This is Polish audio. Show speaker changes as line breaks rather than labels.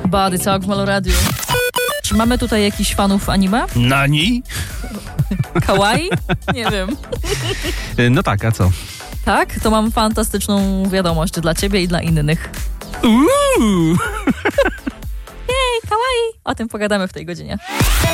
Body Talk w Meloradiu. Czy mamy tutaj jakichś fanów anime?
Nani?
Kawaii? Nie wiem.
No tak, a co?
Tak? To mam fantastyczną wiadomość dla ciebie i dla innych.
Uuu!
Jej, kawaii! O tym pogadamy w tej godzinie.